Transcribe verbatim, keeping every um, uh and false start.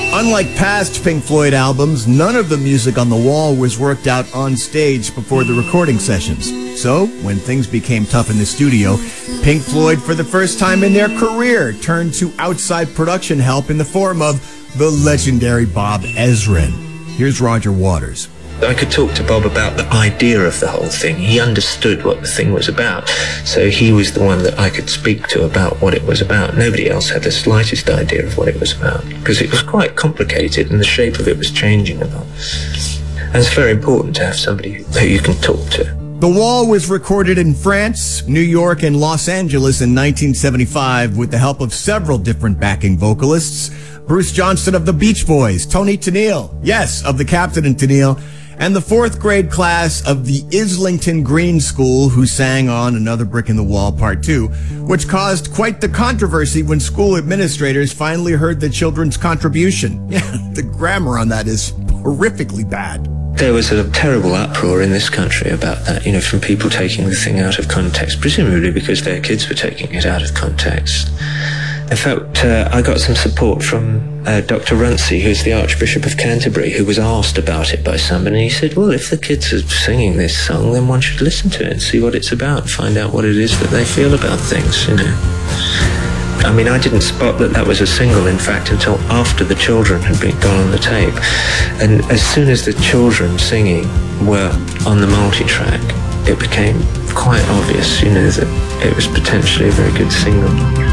Unlike past Pink Floyd albums, none of the music on The Wall was worked out on stage before the recording sessions. So, when things became tough in the studio, Pink Floyd, for the first time in their career, turned to outside production help in the form of the legendary Bob Ezrin. Here's Roger Waters. I could talk to Bob about the idea of the whole thing. He understood what the thing was about. So he was the one that I could speak to about what it was about. Nobody else had the slightest idea of what it was about, because it was quite complicated and the shape of it was changing a lot. And it's very important to have somebody who you can talk to. The Wall was recorded in France, New York, and Los Angeles in nineteen seventy-five with the help of several different backing vocalists. Bruce Johnston of the Beach Boys, Tony Tennille, yes, of the Captain and Tennille, and the fourth grade class of the Islington Green School, who sang on Another Brick in the Wall Part two, which caused quite the controversy when school administrators finally heard the children's contribution. Yeah, the grammar on that is horrifically bad. There was a terrible uproar in this country about that, you know, from people taking the thing out of context, presumably because their kids were taking it out of context. In fact, uh, I got some support from uh, Doctor Runcie, who's the Archbishop of Canterbury, who was asked about it by somebody. And he said, well, if the kids are singing this song, then one should listen to it and see what it's about and find out what it is that they feel about things, you know. I mean, I didn't spot that that was a single, in fact, until after the children had been gone on the tape. And as soon as the children singing were on the multi-track, it became quite obvious, you know, that it was potentially a very good single.